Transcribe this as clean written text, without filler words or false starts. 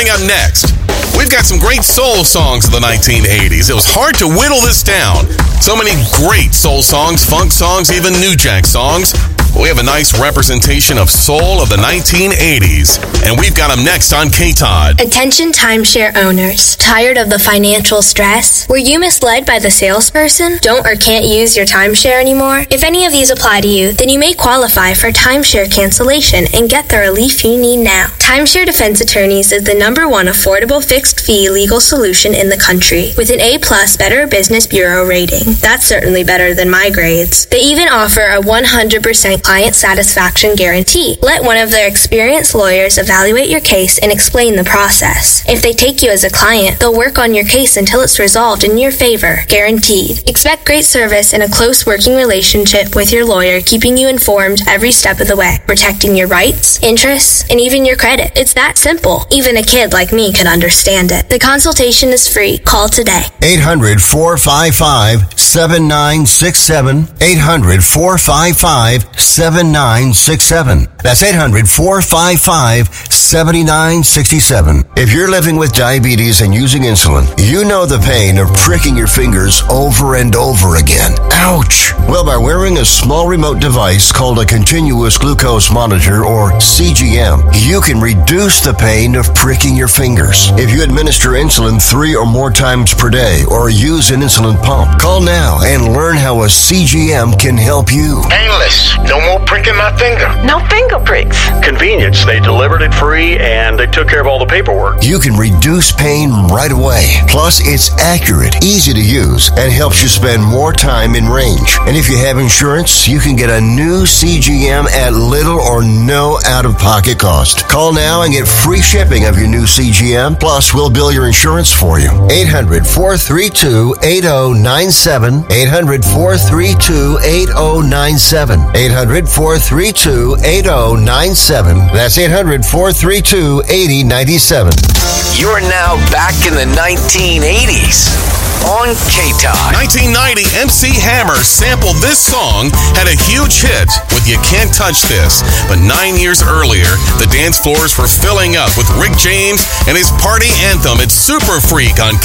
Coming up next, we've got some great soul songs of the 1980s. It was hard to whittle this down. So many great soul songs, funk songs, even New Jack songs. We have a nice representation of soul of the 1980s. And we've got them next on K-Todd. Attention timeshare owners. Tired of the financial stress? Were you misled by the salesperson? Don't or can't use your timeshare anymore? If any of these apply to you, then you may qualify for timeshare cancellation and get the relief you need now. Timeshare Defense Attorneys is the #1 affordable fixed-fee legal solution in the country with an A+ Better Business Bureau rating. That's certainly better than my grades. They even offer a 100% client satisfaction guarantee. Let one of their experienced lawyers evaluate your case and explain the process. If they take you as a client, they'll work on your case until it's resolved in your favor, guaranteed. Expect great service and a close working relationship with your lawyer, keeping you informed every step of the way, protecting your rights, interests, and even your credit. It's that simple. Even a kid like me can understand it. The consultation is free. Call today. 800-455-7967. 800-455-7967. That's 800-455-7967. If you're living with diabetes and using insulin, you know the pain of pricking your fingers over and over again. Ouch! Well, by wearing a small remote device called a continuous glucose monitor, or CGM, you can reduce the pain of pricking your fingers. If you administer insulin 3 or more times per day or use an insulin pump, call now and learn how a CGM can help you. Painless. No more pricking my finger. No finger pricks. Convenience. They delivered it free and they took care of all the paperwork. You can reduce pain right away. Plus, it's accurate, easy to use, and helps you spend more time in range. And if you have insurance, you can get a new CGM at little or no out-of-pocket cost. Call now and get free shipping of your new CGM. Plus, we'll bill your insurance for you. 800-432-8097. 800-432-8097. 800-432-8097. That's 800-432-8097. You're now back in the 1980s on K-Todd. 1990, MC Hammer sampled this song, had a huge hit with You Can't Touch This. But 9 years earlier, the dance floors were filling up with Rick James and his party anthem. It's Super Freak on